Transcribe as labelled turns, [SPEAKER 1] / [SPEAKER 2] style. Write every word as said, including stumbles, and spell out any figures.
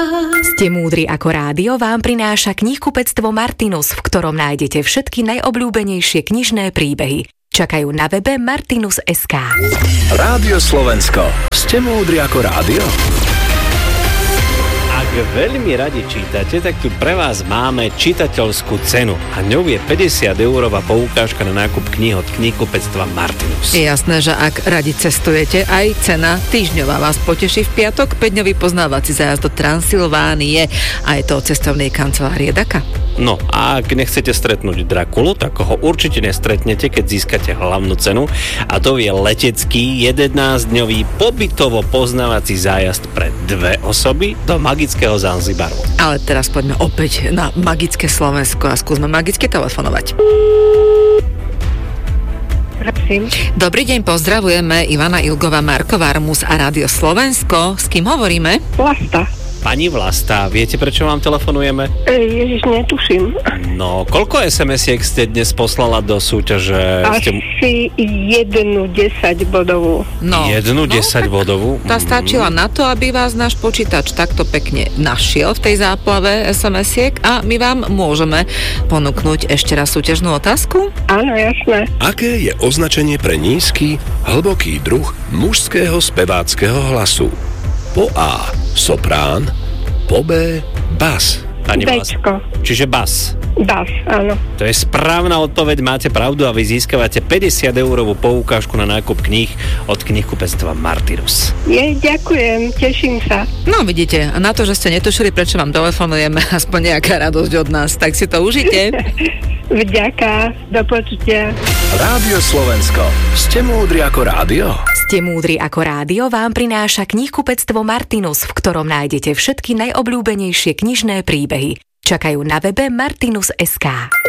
[SPEAKER 1] Ste múdri ako rádio vám prináša knihkupectvo Martinus, v ktorom nájdete všetky najobľúbenejšie knižné príbehy. Čakajú na webe martinus bodka es ká.
[SPEAKER 2] Rádio Slovensko. Ste múdri ako rádio?
[SPEAKER 3] Ak veľmi radi čítate, tak tu pre vás máme čitateľskú cenu a ňou je päťdesiat eurová poukážka na nákup kníh od knihkupectva Martinus.
[SPEAKER 4] Je jasné, že ak radi cestujete, aj cena týždňová vás poteší. V piatok päťdňový poznávací zájazd do Transylvánie a je to od cestovnej kancelárie Daka.
[SPEAKER 3] No a ak nechcete stretnúť Drakulu, tak ho určite nestretnete, keď získate hlavnú cenu, a to je letecký jedenásťdňový pobytovo poznávací zájazd pre dve osoby do magického Zanzibaru.
[SPEAKER 4] Ale teraz poďme opäť na magické Slovensko a skúsme magicky telefonovať.
[SPEAKER 5] Prosím.
[SPEAKER 4] Dobrý deň, pozdravujeme Ivana Ilgová Marková, Armus a Rádio Slovensko. S kým hovoríme?
[SPEAKER 5] Vlasta.
[SPEAKER 3] Pani Vlasta, viete, prečo vám telefonujeme?
[SPEAKER 5] Ježiš, netuším.
[SPEAKER 3] No, koľko es em esiek ste dnes poslala do súťaže?
[SPEAKER 5] Asi ste... jednu desaťbodovú.
[SPEAKER 4] No,
[SPEAKER 3] jednu
[SPEAKER 4] no,
[SPEAKER 3] desaťbodovú?
[SPEAKER 4] Tá stačila na to, aby vás náš počítač takto pekne našiel v tej záplave es em esiek a my vám môžeme ponúknuť ešte raz súťažnú otázku?
[SPEAKER 5] Áno, jasné.
[SPEAKER 2] Aké je označenie pre nízky, hlboký druh mužského speváckeho hlasu? Po A soprán, po B bas.
[SPEAKER 3] Pani Vlasta.
[SPEAKER 5] Bčko.
[SPEAKER 3] Čiže bas.
[SPEAKER 5] Bas, áno.
[SPEAKER 3] To je správna odpoveď, máte pravdu a vy získavate päťdesiat eurovú poukážku na nákup kníh od knihkupectva Martinus.
[SPEAKER 5] Je, ďakujem, teším sa.
[SPEAKER 4] No vidíte, a na to, že ste netušili, prečo vám telefonujeme, aspoň nejaká radosť od nás, tak si to užite.
[SPEAKER 5] Vďaka, do počutia.
[SPEAKER 2] Rádio Slovensko. Ste múdri ako rádio?
[SPEAKER 1] Ste múdri ako rádio vám prináša knihkupectvo Martinus, v ktorom nájdete všetky najobľúbenejšie knižné príbehy. Čakajú na webe martinus bodka es ká.